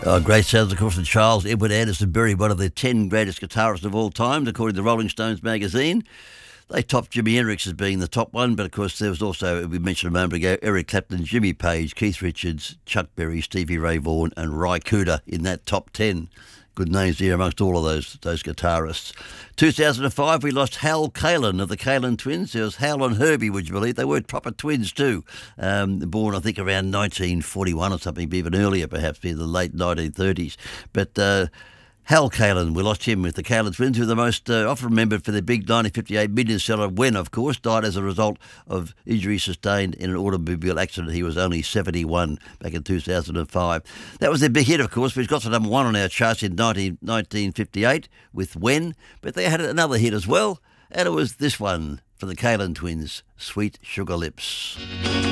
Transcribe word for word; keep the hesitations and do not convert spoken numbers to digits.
Oh, great sounds, of course, of Charles Edward Anderson, buried one of the ten greatest guitarists of all time, according to Rolling Stones magazine. They topped Jimi Hendrix as being the top one, but of course there was also, we mentioned a moment ago, Eric Clapton, Jimmy Page, Keith Richards, Chuck Berry, Stevie Ray Vaughan and Ry Cooder in that top ten. Good names there amongst all of those those guitarists. two thousand five, we lost Hal Kalan of the Kalan Twins. There was Hal and Herbie, would you believe? They were proper twins too. Um, born, I think, around nineteen forty-one or something, even earlier perhaps, in the late nineteen thirties. But uh, Hal Kalan, we lost him with the Kalan Twins, who are the most uh, often remembered for their big nineteen fifty-eight million seller When, of course, died as a result of injuries sustained in an automobile accident. He was only seventy-one back in two thousand five. That was their big hit, of course, which got to number one on our charts in nineteen fifty-eight with When, but they had another hit as well, and it was this one for the Kalan Twins, Sweet Sugar Lips.